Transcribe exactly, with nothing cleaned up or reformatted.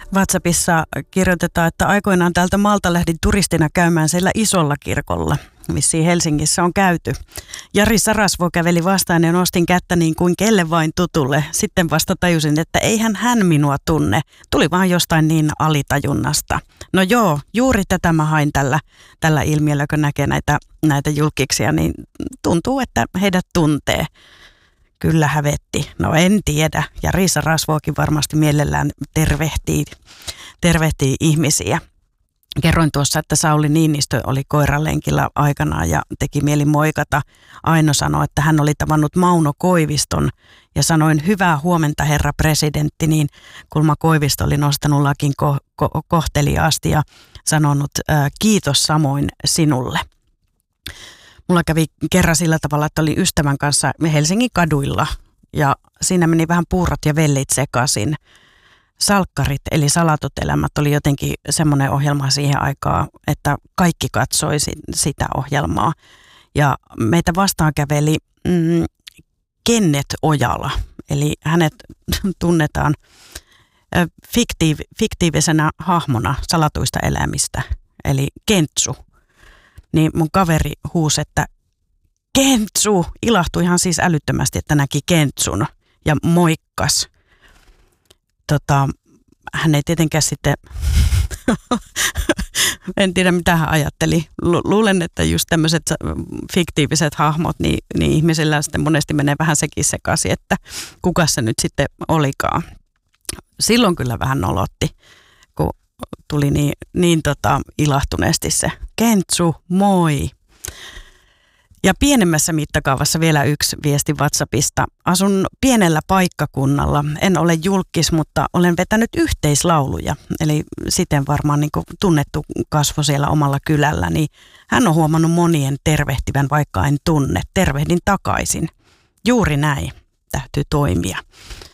WhatsAppissa kirjoitetaan, että aikoinaan täältä Maalta lähdin turistina käymään siellä isolla kirkolla, missä Helsingissä on käyty. Jari Sarasvuo käveli vastaan ja nostin kättä niin kuin kelle vain tutulle. Sitten vasta tajusin, että eihän hän minua tunne. Tuli vaan jostain niin alitajunnasta. No joo, juuri tätä mä hain tällä, tällä ilmiöllä, kun näkee näitä, näitä julkiksia, niin tuntuu, että heidät tuntee. Kyllä hävetti. No en tiedä. Ja Riisa Rasvoakin varmasti mielellään tervehtii, tervehtii ihmisiä. Kerroin tuossa, että Sauli Niinistö oli koiralenkillä aikanaan ja teki mieli moikata. Aino sanoi, että hän oli tavannut Mauno Koiviston ja sanoin hyvää huomenta herra presidentti, niin Kulma Koivisto oli nostanut lakin ko- ko- kohteliaasti ja sanonut ää, kiitos samoin sinulle. Mulla kävi kerran sillä tavalla, että oli ystävän kanssa Helsingin kaduilla ja siinä meni vähän puurot ja vellit sekaisin. Salkkarit eli salatut elämät oli jotenkin semmoinen ohjelma siihen aikaan, että kaikki katsoi sitä ohjelmaa. Ja meitä vastaan käveli mm, Kenneth Ojala, eli hänet tunnetaan fiktiiv- fiktiivisenä hahmona salatuista elämistä, eli Kentsu. Niin mun kaveri huusi, että Kentsu, ilahtui ihan siis älyttömästi, että näki Kentsun ja moikkas. Tota, hän ei tietenkään sitten, en tiedä mitä hän ajatteli. Lu- luulen, että just tämmöiset fiktiiviset hahmot, niin, niin ihmisillä sitten monesti menee vähän sekin sekaisin, että kuka se nyt sitten olikaan. Silloin kyllä vähän nolotti, kun tuli niin, niin tota ilahtuneesti se Kentsu, moi. Ja pienemmässä mittakaavassa vielä yksi viesti WhatsAppista. Asun pienellä paikkakunnalla. En ole julkis, mutta olen vetänyt yhteislauluja. Eli siten varmaan niin kuin tunnettu kasvo siellä omalla kylällä. Niin hän on huomannut monien tervehtivän, vaikka en tunne. Tervehdin takaisin. Juuri näin. Täytyy toimia.